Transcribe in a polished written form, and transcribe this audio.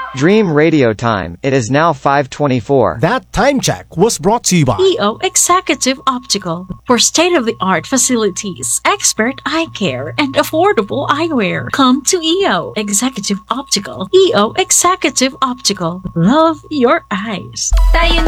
Dream Radio Time. It is now 5:24. That time check was brought to you by EO Executive Optical for state-of-the-art facilities, expert eye care, and affordable eyewear. Come to EO Executive Optical. EO Executive Optical. Love your eyes. Tayo